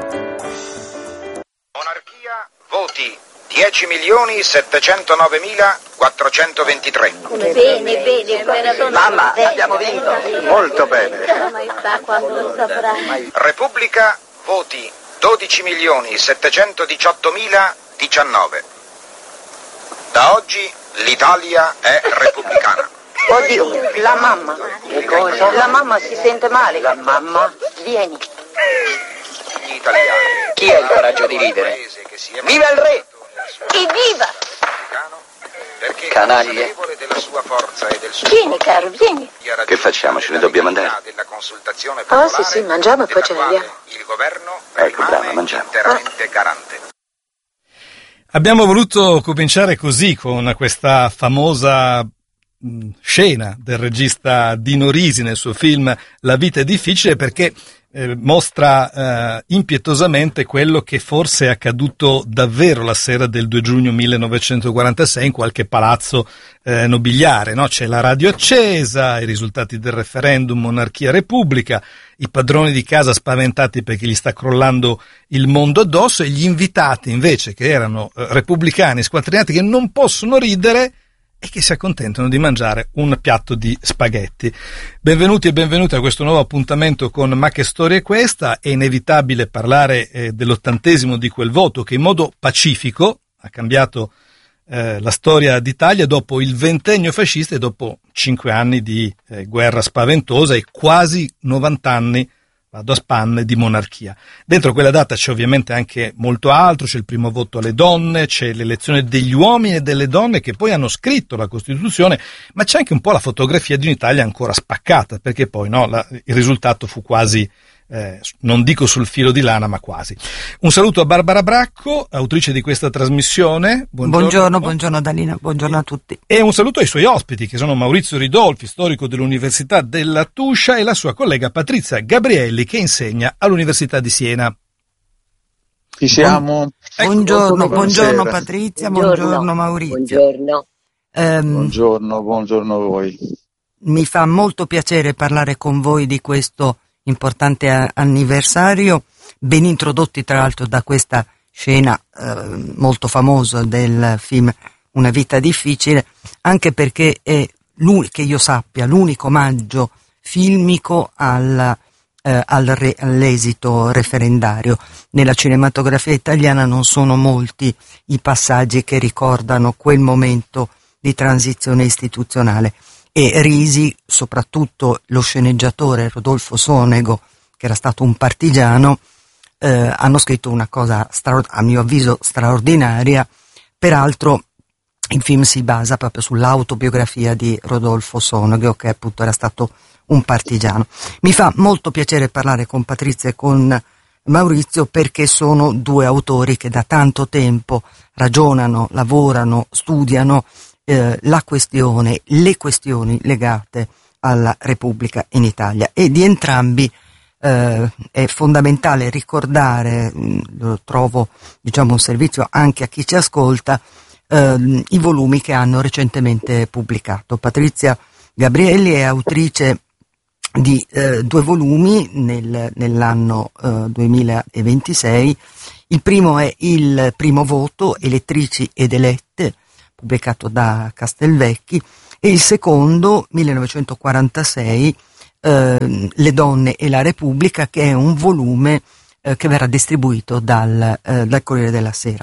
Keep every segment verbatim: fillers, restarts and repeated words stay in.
Monarchia, voti dieci milioni settecentonovemilaquattrocentoventitré. Bene, bene, mamma, abbiamo vinto. Molto bene. Maestà, quando lo saprà. Repubblica, voti dodici milioni settecentodiciottomila diciannove. Da oggi l'Italia è repubblicana. Oddio, la mamma. Che cosa? La mamma si sente male. La mamma? Vieni. Gli italiani. Chi ha il coraggio di ridere? Viva il re! Evviva! Perché Canaglie. consapevole della sua forza e del suo Vieni, caro, vieni. Che facciamo? Ce ne dobbiamo andare? Della consultazione Ah, popolare, sì, sì, mangiamo e poi ce ne della andiamo. quale il governo Ecco, rimane brava, mangiamo. interamente garante. Abbiamo voluto cominciare così, con questa famosa mh, scena del regista Dino Risi nel suo film La vita è difficile, perché eh, mostra eh, impietosamente quello che forse è accaduto davvero la sera del due giugno millenovecentoquarantasei in qualche palazzo eh, nobiliare, no? C'è la radio accesa, i risultati del referendum monarchia-repubblica, i padroni di casa spaventati perché gli sta crollando il mondo addosso, e gli invitati invece, che erano eh, repubblicani squattrinati, che non possono ridere e che si accontentano di mangiare un piatto di spaghetti. Benvenuti e benvenuti a questo nuovo appuntamento con Ma che storia è questa? È inevitabile parlare eh, dell'ottantesimo di quel voto che in modo pacifico ha cambiato eh, la storia d'Italia dopo il ventennio fascista e dopo cinque anni di eh, guerra spaventosa e quasi novanta anni, vado a spanne, di monarchia. Dentro quella data c'è ovviamente anche molto altro, c'è il primo voto alle donne, c'è l'elezione degli uomini e delle donne che poi hanno scritto la Costituzione, ma c'è anche un po' la fotografia di un'Italia ancora spaccata, perché poi no, la, il risultato fu quasi, eh, non dico sul filo di lana, ma quasi. Un saluto a Barbara Bracco, autrice di questa trasmissione. Buongiorno, buongiorno, buongiorno Dalina, buongiorno a tutti. E un saluto ai suoi ospiti, che sono Maurizio Ridolfi, storico dell'Università della Tuscia, e la sua collega Patrizia Gabrielli, che insegna all'Università di Siena. Ci siamo. Buongiorno, Ecco, buongiorno buonasera. Patrizia, buongiorno, buongiorno Maurizio. Buongiorno. Ehm, Buongiorno, buongiorno a voi. mi fa molto piacere parlare con voi di questo importante a- anniversario, ben introdotti tra l'altro da questa scena eh, molto famosa del film Una vita difficile, anche perché è, che io sappia, l'unico omaggio filmico al, eh, al re, all'esito referendario. Nella cinematografia italiana non sono molti i passaggi che ricordano quel momento di transizione istituzionale, e Risi, soprattutto lo sceneggiatore Rodolfo Sonego, che era stato un partigiano, eh, hanno scritto una cosa stra- a mio avviso straordinaria. Peraltro il film si basa proprio sull'autobiografia di Rodolfo Sonego, che appunto era stato un partigiano. Mi fa molto piacere parlare con Patrizia e con Maurizio, perché sono due autori che da tanto tempo ragionano, lavorano, studiano eh, la questione, le questioni legate alla Repubblica in Italia, e di entrambi eh, è fondamentale ricordare, mh, lo trovo diciamo un servizio anche a chi ci ascolta, eh, i volumi che hanno recentemente pubblicato. Patrizia Gabrielli è autrice di eh, due volumi nel, nell'anno eh, duemilaventisei. Il primo è Il primo voto, elettrici ed elette, pubblicato da Castelvecchi, e il secondo, millenovecentoquarantasei, eh, Le donne e la Repubblica, che è un volume eh, che verrà distribuito dal, eh, dal Corriere della Sera.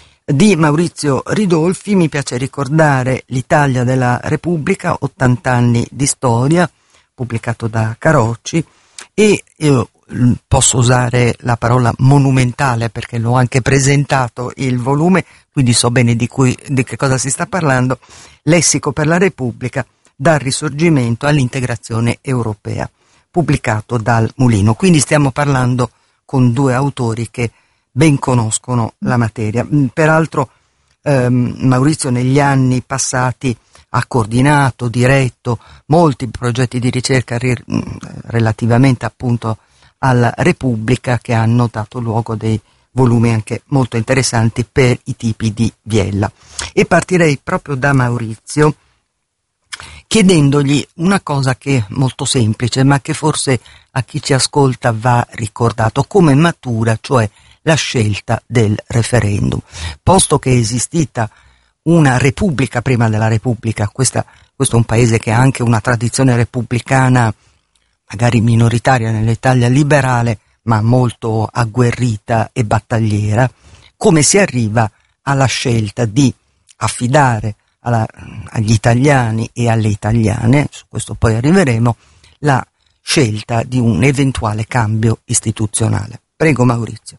Di Maurizio Ridolfi mi piace ricordare L'Italia della Repubblica, ottanta anni di storia, pubblicato da Carocci, e io posso usare la parola monumentale perché l'ho anche presentato il volume, quindi so bene di, cui, di che cosa si sta parlando, Lessico per la Repubblica, dal Risorgimento all'integrazione europea, pubblicato dal Mulino. Quindi stiamo parlando con due autori che ben conoscono la materia. Peraltro ehm, Maurizio negli anni passati ha coordinato, diretto molti progetti di ricerca ri- relativamente appunto alla Repubblica, che hanno dato luogo a dei volumi anche molto interessanti per i tipi di Viella. E partirei proprio da Maurizio, chiedendogli una cosa che è molto semplice, ma che forse a chi ci ascolta va ricordato, come matura, cioè la scelta del referendum. Posto che è esistita una repubblica prima della repubblica, questa, questo è un paese che ha anche una tradizione repubblicana magari minoritaria nell'Italia liberale, ma molto agguerrita e battagliera, come si arriva alla scelta di affidare alla, agli italiani e alle italiane, su questo poi arriveremo, la scelta di un eventuale cambio istituzionale. Prego Maurizio.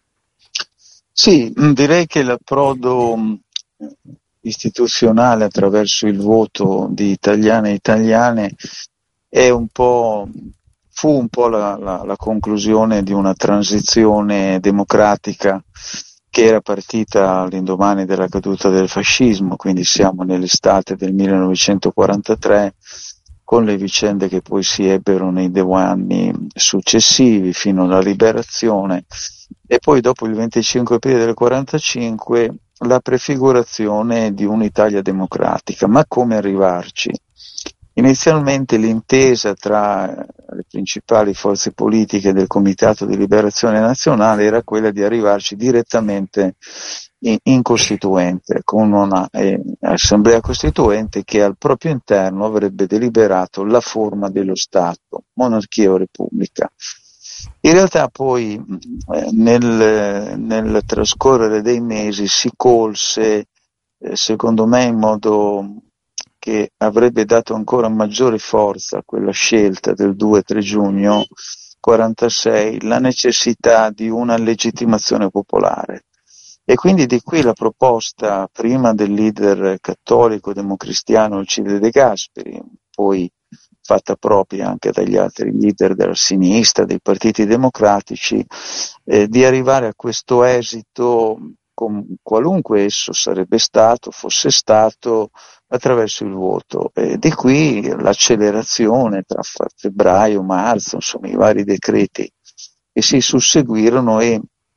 Sì, direi che l'approdo istituzionale attraverso il voto di italiane e italiane è un po', fu un po' la, la, la conclusione di una transizione democratica che era partita all'indomani della caduta del fascismo, quindi siamo nell'estate del millenovecentoquarantatré, con le vicende che poi si ebbero nei due anni successivi fino alla liberazione, e poi dopo il venticinque aprile del quarantacinque la prefigurazione di un'Italia democratica. Ma come arrivarci? Inizialmente l'intesa tra le principali forze politiche del Comitato di Liberazione Nazionale era quella di arrivarci direttamente in, in Costituente, con una eh, Assemblea Costituente che al proprio interno avrebbe deliberato la forma dello Stato, monarchia o repubblica. In realtà poi eh, nel, nel trascorrere dei mesi si colse, eh, secondo me in modo che avrebbe dato ancora maggiore forza a quella scelta del due tre giugno quarantasei, la necessità di una legittimazione popolare. E quindi di qui la proposta prima del leader cattolico democristiano Alcide De Gasperi, poi fatta propria anche dagli altri leader della sinistra, dei partiti democratici, eh, di arrivare a questo esito, con qualunque esso sarebbe stato, fosse stato, attraverso il voto. E di qui l'accelerazione tra febbraio, marzo, insomma i vari decreti che si susseguirono e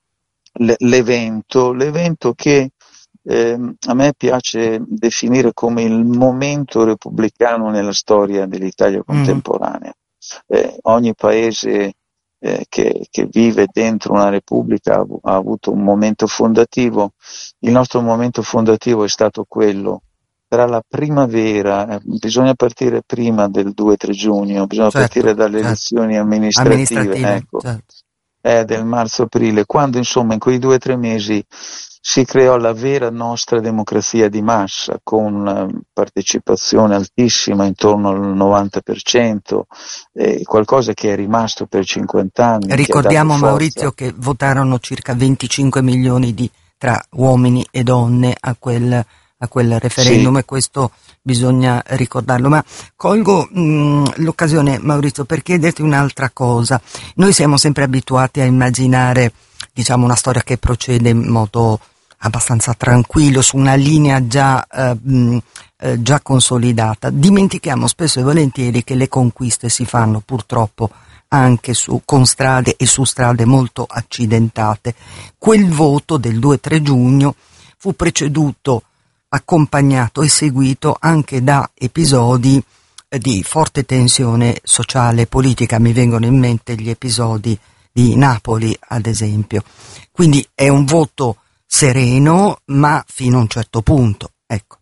l'evento, l'evento che eh, a me piace definire come il momento repubblicano nella storia dell'Italia contemporanea. Mm. Eh, ogni paese eh, che, che vive dentro una repubblica ha, ha avuto un momento fondativo. Il nostro momento fondativo è stato quello tra la primavera, eh, bisogna partire prima del due tre giugno, bisogna certo, partire dalle certo. elezioni amministrative, amministrative ecco. Certo. Eh, del marzo-aprile, quando insomma in quei due o tre mesi si creò la vera nostra democrazia di massa, con eh, partecipazione altissima, intorno al novanta per cento, eh, qualcosa che è rimasto per cinquanta anni. Ricordiamo Maurizio che votarono circa venticinque milioni di tra uomini e donne a quel, a quel referendum, sì. E questo bisogna ricordarlo. Ma colgo mh, l'occasione, Maurizio, per chiederti un'altra cosa. Noi siamo sempre abituati a immaginare, diciamo, una storia che procede in modo abbastanza tranquillo, su una linea già, eh, mh, eh, già consolidata. Dimentichiamo spesso e volentieri che le conquiste si fanno purtroppo anche su, con strade e su strade molto accidentate. Quel voto del due tre giugno fu preceduto, accompagnato e seguito anche da episodi di forte tensione sociale e politica. Mi vengono in mente gli episodi di Napoli, ad esempio. Quindi è un voto sereno, ma fino a un certo punto, ecco.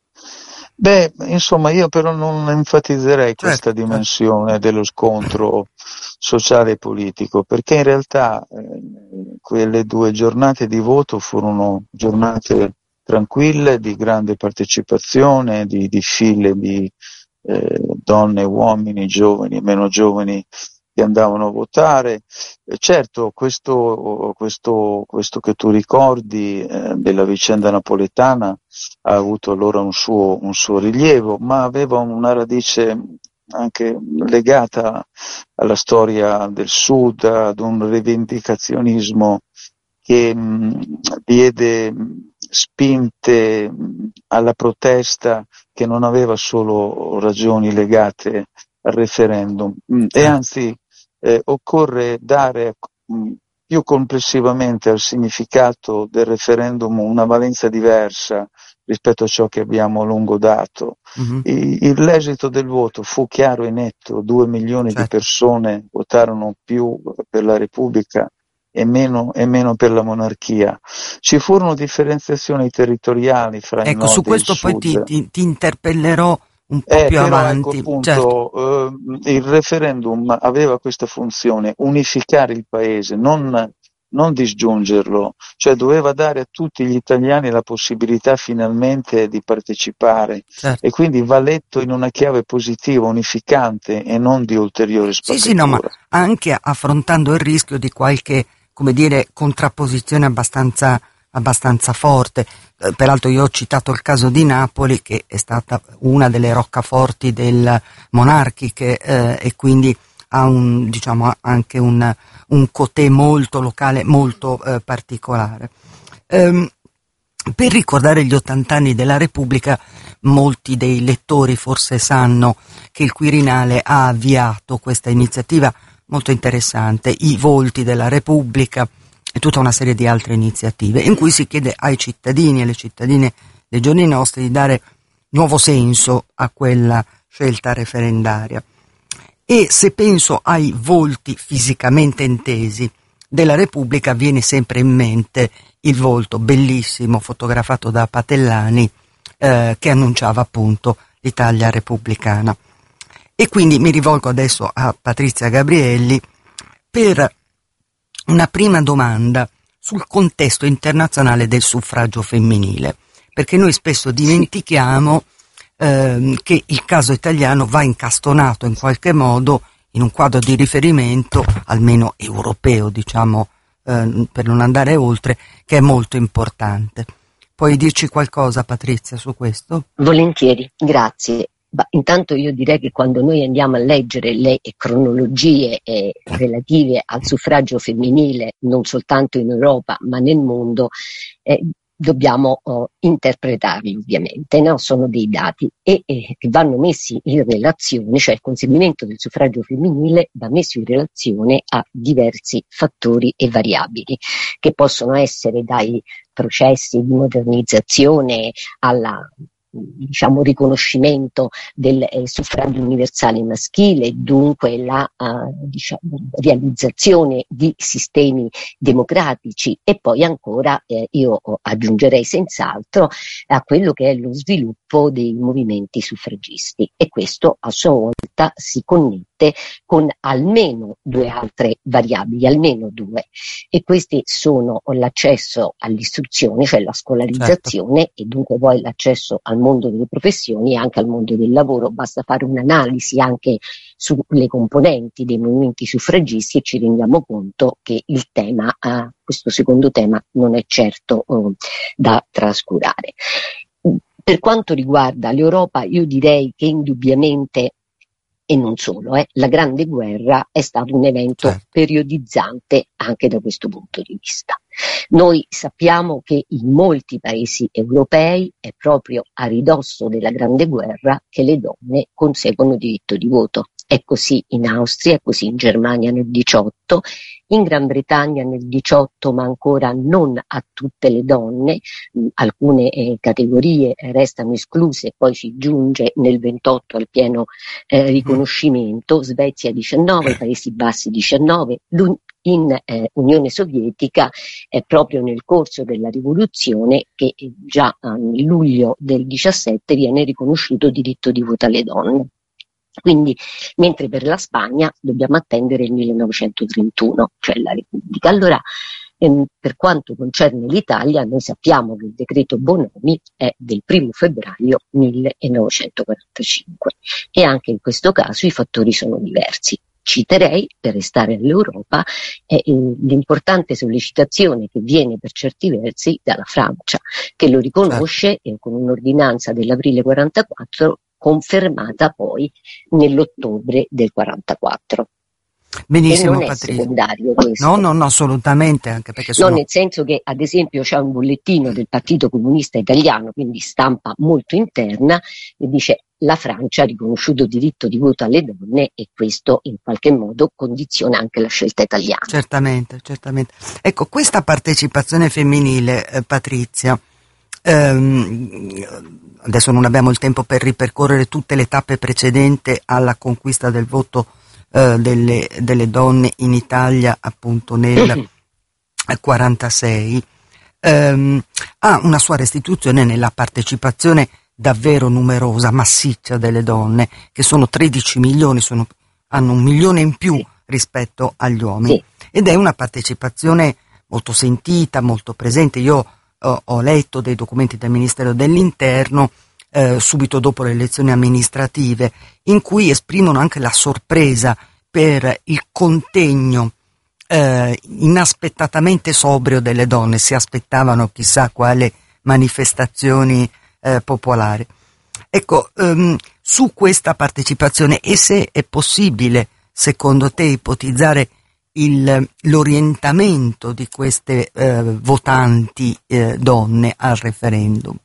Beh, insomma, io però non enfatizzerei certo, questa dimensione certo. dello scontro sociale e politico, perché in realtà eh, quelle due giornate di voto furono giornate tranquille, di grande partecipazione, di, di file di eh, donne, uomini, giovani e meno giovani che andavano a votare. E certo, questo, questo, questo che tu ricordi eh, della vicenda napoletana ha avuto allora un suo, un suo rilievo, ma aveva una radice anche legata alla storia del Sud, ad un rivendicazionismo che mh, diede spinte alla protesta che non aveva solo ragioni legate al referendum, e anzi eh, occorre dare mh, più complessivamente al significato del referendum una valenza diversa rispetto a ciò che abbiamo a lungo dato. Mhm. I- il- l'esito del voto fu chiaro e netto, due milioni di Certo. persone votarono più per la Repubblica e meno, e meno per la monarchia. Ci furono differenziazioni territoriali fra il Ecco, nord su e il questo poi sud. ti, ti- ti interpellerò un po' Eh, più però avanti. ecco Certo. appunto, eh, il referendum aveva questa funzione, unificare il paese, non, non disgiungerlo, cioè doveva dare a tutti gli italiani la possibilità finalmente di partecipare, Certo. e quindi va letto in una chiave positiva, unificante e non di ulteriore Sì, spaccatura. sì, no, ma anche affrontando il rischio di qualche, come dire, contrapposizione abbastanza, abbastanza forte. Eh, peraltro io ho citato il caso di Napoli, che è stata una delle roccaforti del monarchiche, eh, e quindi ha un, diciamo, ha anche un, un cotè molto locale, molto eh, particolare. Ehm, per ricordare gli ottanta anni della Repubblica, molti dei lettori forse sanno che il Quirinale ha avviato questa iniziativa molto interessante, I Volti della Repubblica, e tutta una serie di altre iniziative, in cui si chiede ai cittadini e alle cittadine dei giorni nostri di dare nuovo senso a quella scelta referendaria. E se penso ai volti fisicamente intesi della Repubblica, viene sempre in mente il volto bellissimo fotografato da Patellani, eh, che annunciava appunto l'Italia repubblicana. E quindi mi rivolgo adesso a Patrizia Gabrielli per una prima domanda sul contesto internazionale del suffragio femminile, perché noi spesso dimentichiamo ehm, che il caso italiano va incastonato in qualche modo in un quadro di riferimento, almeno europeo, diciamo, eh, per non andare oltre, che è molto importante. Puoi dirci qualcosa, Patrizia, su questo? Volentieri, grazie. Ma intanto io direi che quando noi andiamo a leggere le cronologie eh, relative al suffragio femminile, non soltanto in Europa ma nel mondo, eh, dobbiamo oh, interpretarli ovviamente, no? Sono dei dati e eh, che vanno messi in relazione, cioè il conseguimento del suffragio femminile va messo in relazione a diversi fattori e variabili, che possono essere dai processi di modernizzazione alla diciamo riconoscimento del eh, suffragio universale maschile, dunque la uh, diciamo, realizzazione di sistemi democratici, e poi ancora eh, io aggiungerei senz'altro a quello che è lo sviluppo dei movimenti suffragisti, e questo a sua volta si connette con almeno due altre variabili, almeno due, e questi sono l'accesso all'istruzione, cioè la scolarizzazione, certo, e dunque poi l'accesso al mondo delle professioni e anche al mondo del lavoro. Basta fare un'analisi anche sulle componenti dei movimenti suffragisti e ci rendiamo conto che il tema, eh, questo secondo tema, non è certo eh, da trascurare. Per quanto riguarda l'Europa, io direi che indubbiamente, e non solo, eh, la Grande Guerra è stato un evento certo. periodizzante anche da questo punto di vista. Noi sappiamo che in molti paesi europei è proprio a ridosso della Grande Guerra che le donne conseguono il diritto di voto. È così in Austria, è così in Germania nel diciotto, in Gran Bretagna nel diciotto, ma ancora non a tutte le donne, alcune eh, categorie restano escluse, poi si giunge nel ventotto al pieno eh, riconoscimento, Svezia diciannove, Paesi Bassi diciannove, in eh, Unione Sovietica è proprio nel corso della rivoluzione che eh, già a luglio del diciassette viene riconosciuto il diritto di voto alle donne. Quindi, mentre per la Spagna dobbiamo attendere il millenovecentotrentuno, cioè la Repubblica. Allora, ehm, per quanto concerne l'Italia, noi sappiamo che il decreto Bonomi è del primo febbraio millenovecentoquarantacinque e anche in questo caso i fattori sono diversi. Citerei, per restare all'Europa, eh, l'importante sollecitazione che viene per certi versi dalla Francia, che lo riconosce eh, con un'ordinanza dell'aprile quarantaquattro, confermata poi nell'ottobre del quarantaquattro. Benissimo, e non Patrizia. È secondario questo. No, no, no, assolutamente, anche perché sono... No, nel senso che ad esempio c'è un bollettino del Partito Comunista Italiano, quindi stampa molto interna, che dice la Francia ha riconosciuto diritto di voto alle donne e questo in qualche modo condiziona anche la scelta italiana. Certamente, certamente. Ecco, questa partecipazione femminile, eh, Patrizia, ehm, adesso non abbiamo il tempo per ripercorrere tutte le tappe precedenti alla conquista del voto eh, delle, delle donne in Italia, appunto nel quarantasei, ehm, ha una sua restituzione nella partecipazione davvero numerosa, massiccia delle donne, che sono tredici milioni, sono, hanno un milione in più sì. rispetto agli uomini, sì. ed è una partecipazione molto sentita, molto presente. Io ho, ho letto dei documenti del Ministero dell'Interno eh, subito dopo le elezioni amministrative, in cui esprimono anche la sorpresa per il contegno eh, inaspettatamente sobrio delle donne. Si aspettavano chissà quale manifestazioni Eh, popolare. Ecco, um, su questa partecipazione, e se è possibile, secondo te, ipotizzare il, l'orientamento di queste eh, votanti eh, donne al referendum?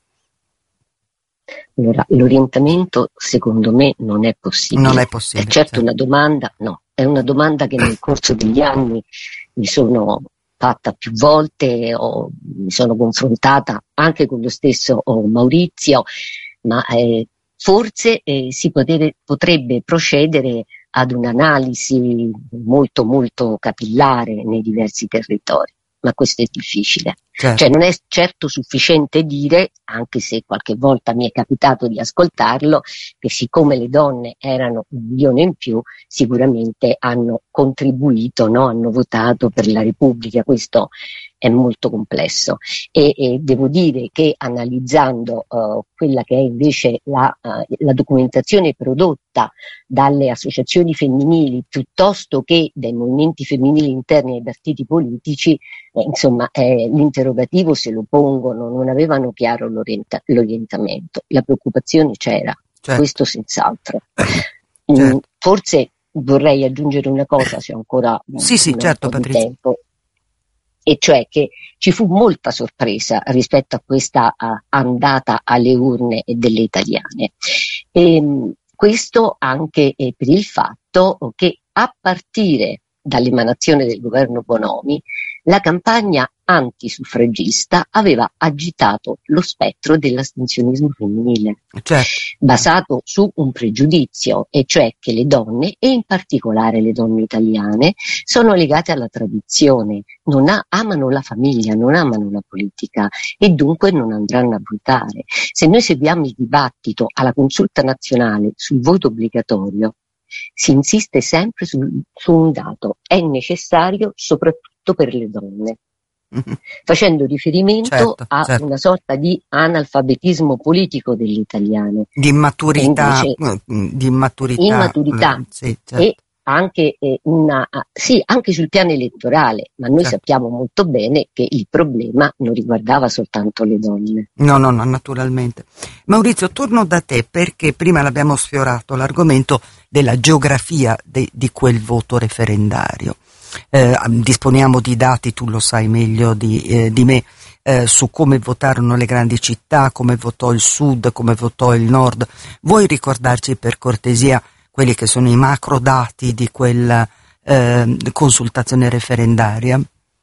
Allora, l'orientamento secondo me non è possibile. Non è possibile. È certo, certo. una domanda, no, è una domanda che nel corso degli anni mi sono fatta più volte, o mi sono confrontata anche con lo stesso oh, Maurizio, ma eh, forse eh, si potere, potrebbe procedere ad un'analisi molto molto capillare nei diversi territori, ma questo è difficile. Certo. Cioè non è certo sufficiente dire, anche se qualche volta mi è capitato di ascoltarlo, che siccome le donne erano un milione in più, sicuramente hanno contribuito, no? Hanno votato per la Repubblica. Questo è molto complesso e, e devo dire che analizzando uh, quella che è invece la, uh, la documentazione prodotta dalle associazioni femminili piuttosto che dai movimenti femminili interni ai partiti politici, eh, insomma eh, l'interrogativo se lo pongono, non avevano chiaro l'orienta- l'orientamento, la preoccupazione c'era, certo. Questo senz'altro. Certo. Mm, forse vorrei aggiungere una cosa, se ho ancora sì, sì, un certo, po' di Patrizia. tempo. E cioè che ci fu molta sorpresa rispetto a questa uh, andata alle urne delle italiane. E, mh, questo anche eh, per il fatto che a partire dall'emanazione del governo Bonomi la campagna antisuffragista aveva agitato lo spettro dell'astensionismo femminile, certo. basato su un pregiudizio, e cioè che le donne, e in particolare le donne italiane, sono legate alla tradizione, non ha, amano la famiglia, non amano la politica e dunque non andranno a votare. Se noi seguiamo il dibattito alla consulta nazionale sul voto obbligatorio, si insiste sempre su, su un dato: è necessario soprattutto per le donne, mm-hmm. facendo riferimento certo, a certo. una sorta di analfabetismo politico delle italiane, di immaturità, invece, di immaturità, immaturità eh, sì, certo. e anche eh, una sì anche sul piano elettorale, ma noi certo. sappiamo molto bene che il problema non riguardava soltanto le donne. No, no, no, naturalmente. Maurizio, torno da te perché prima l'abbiamo sfiorato l'argomento della geografia de, di quel voto referendario. Eh, disponiamo di dati, tu lo sai meglio di, eh, di me, eh, su come votarono le grandi città, come votò il sud, come votò il nord. Vuoi ricordarci per cortesia quelli che sono i macro dati di quella eh, consultazione referendaria?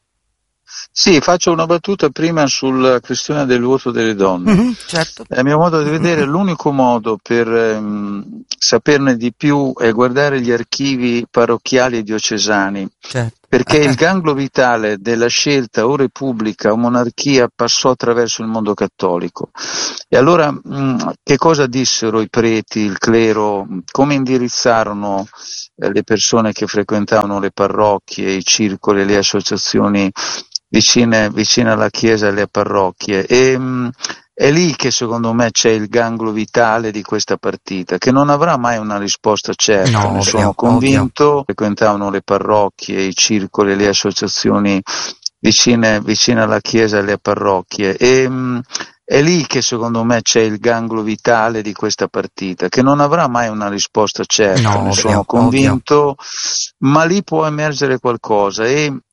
Sì, faccio una battuta prima sulla questione del voto delle donne. Mm-hmm, certo. A mio modo di vedere, l'unico modo per ehm, saperne di più è guardare gli archivi parrocchiali e diocesani, certo. perché il ganglio vitale della scelta o repubblica o monarchia passò attraverso il mondo cattolico. E allora mh, che cosa dissero i preti, il clero, come indirizzarono eh, le persone che frequentavano le parrocchie, i circoli, le associazioni vicine, vicine alla chiesa e alle parrocchie? E mh, è lì che secondo me c'è il ganglio vitale di questa partita, che non avrà mai una risposta certa, no, ne ovvio, sono convinto. Ovvio. Frequentavano le parrocchie, i circoli, le associazioni vicine, vicine alla chiesa e alle parrocchie, e mh, è lì che secondo me c'è il ganglio vitale di questa partita, che non avrà mai una risposta certa, no, ne ovvio, sono convinto, ovvio. ma lì può emergere qualcosa. E